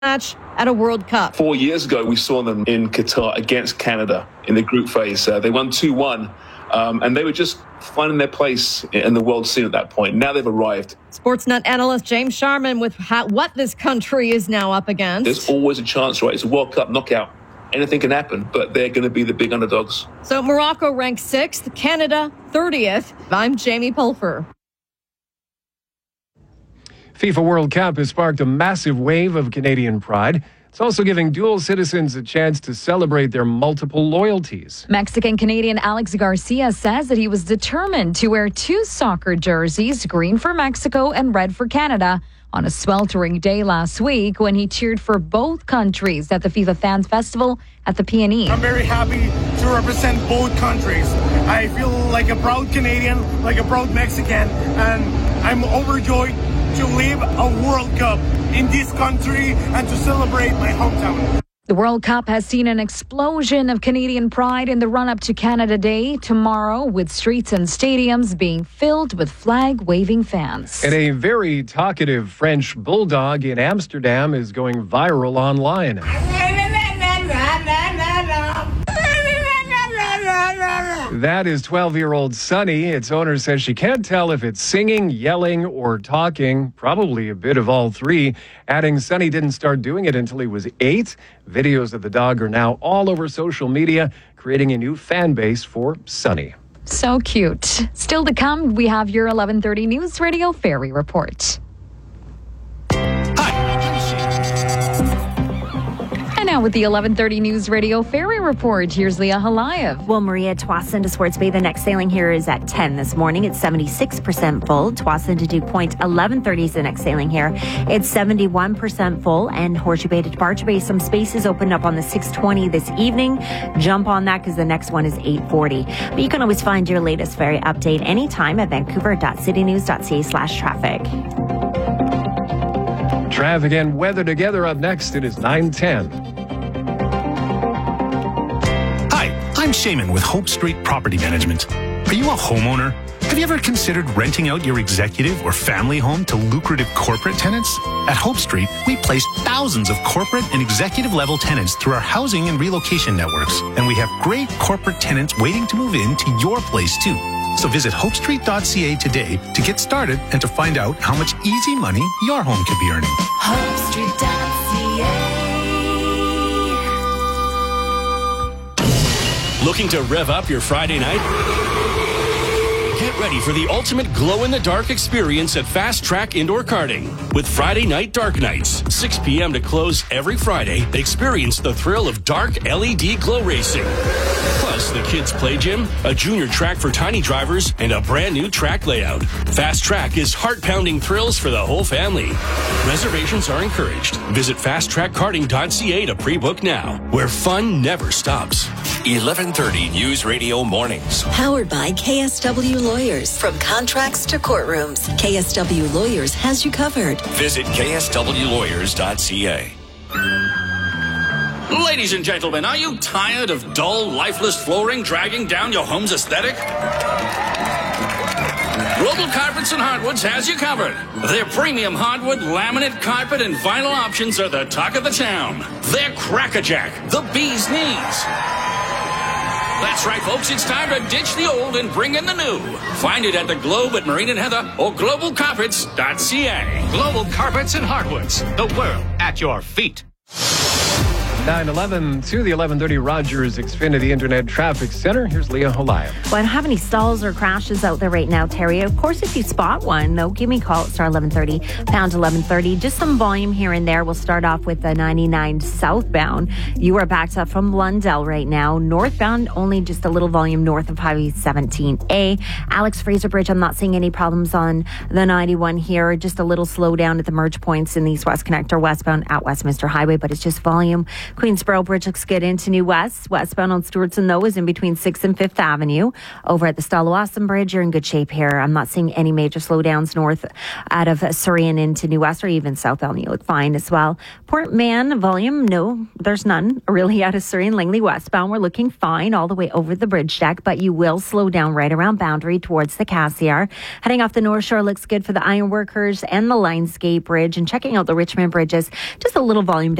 match at a World Cup. 4 years ago, we saw them in Qatar against Canada in the group phase. They won 2-1, and they were just finding their place in the world scene at that point. Now they've arrived. Sportsnet analyst James Sharman with what this country is now up against. There's always a chance, right? It's a World Cup knockout. Anything can happen, but they're going to be the big underdogs. So Morocco ranked 6th, Canada 30th. I'm Jamie Pulfer. FIFA World Cup has sparked a massive wave of Canadian pride. It's also giving dual citizens a chance to celebrate their multiple loyalties. Mexican-Canadian Alex Garcia says that he was determined to wear 2 soccer jerseys, green for Mexico and red for Canada, on a sweltering day last week when he cheered for both countries at the FIFA Fans Festival at the PNE. I'm very happy to represent both countries. I feel like a proud Canadian, like a proud Mexican, and I'm overjoyed to live a World Cup in this country and to celebrate my hometown. The World Cup has seen an explosion of Canadian pride in the run-up to Canada Day tomorrow, with streets and stadiums being filled with flag-waving fans. And a very talkative French bulldog in Amsterdam is going viral online. That is 12-year-old Sunny. Its owner says she can't tell if it's singing, yelling, or talking, probably a bit of all three, adding Sunny didn't start doing it until he was 8. Videos of the dog are now all over social media, creating a new fan base for Sunny. So cute. Still to come, we have your 11:30 News Radio Ferry Report. And now with the 11:30 News Radio Ferry Report, here's Leah Halayev. Well, Maria, Tsawwassen to Swartz Bay, the next sailing here is at 10 this morning. It's 76% full. Tsawwassen to Dew Point, 11:30 is the next sailing here. It's 71% full. And Horseshoe Bay to Departure Bay, some spaces opened up on the 6:20 this evening. Jump on that because the next one is 8:40. But you can always find your latest ferry update anytime at vancouver.citynews.ca/traffic. Traffic and weather together up next. It is 9:10. I'm Shaman with Hope Street Property Management. Are you a homeowner? Have you ever considered renting out your executive or family home to lucrative corporate tenants? At Hope Street, we place thousands of corporate and executive level tenants through our housing and relocation networks. And we have great corporate tenants waiting to move into your place too. So visit hopestreet.ca today to get started and to find out how much easy money your home could be earning. Hopestreet.ca. Looking to rev up your Friday night? Get ready for the ultimate glow-in-the-dark experience at Fast Track Indoor Karting. With Friday Night Dark Nights, 6 p.m. to close every Friday, experience the thrill of dark LED glow racing. Plus, the kids' play gym, a junior track for tiny drivers, and a brand new track layout. Fast Track is heart-pounding thrills for the whole family. Reservations are encouraged. Visit fasttrackkarting.ca to pre-book now, where fun never stops. 11:30 News Radio Mornings. Powered by KSW Lawyers. From contracts to courtrooms, KSW Lawyers has you covered. Visit kswlawyers.ca. Ladies and gentlemen, are you tired of dull, lifeless flooring dragging down your home's aesthetic? Global Carpets and Hardwoods has you covered. Their premium hardwood, laminate, carpet, and vinyl options are the talk of the town. They're crackerjack, the bee's knees. That's right, folks. It's time to ditch the old and bring in the new. Find it at the Globe at Marine and Heather or globalcarpets.ca. Global Carpets and Hardwoods. The world at your feet. 9:11 to the 11:30 Rogers Xfinity Internet Traffic Center. Here's Leah Halayev. Well, I don't have any stalls or crashes out there right now, Terry. Of course, if you spot one, though, give me a call at star 1130, pound 1130. Just some volume here and there. We'll start off with the 99 southbound. You are backed up from Blundell right now. Northbound, only just a little volume north of Highway 17A. Alex Fraser Bridge, I'm not seeing any problems on the 91 here. Just a little slowdown at the merge points in the East-West Connector westbound at Westminster Highway, but it's just volume Queensboro Bridge looks good into New West. Westbound on Stewartson, though, is in between 6th and 5th Avenue. Over at the Stalawasan Bridge, you're in good shape here. I'm not seeing any major slowdowns north out of Surrey and into New West, or even South Elm. You look fine as well. Port Mann volume, no, there's none really out of Surrey and Langley westbound. We're looking fine all the way over the bridge deck, but you will slow down right around Boundary towards the Cassiar. Heading off the North Shore looks good for the Ironworkers and the Lionsgate Bridge, and checking out the Richmond bridges, just a little volume